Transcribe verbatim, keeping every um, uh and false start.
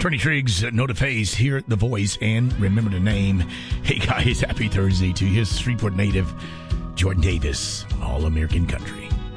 Tony Triggs, Know the Face, hear the voice, and remember the name. Hey guys, happy Thursday to you. Shreveport native Jordan Davis, All American Country.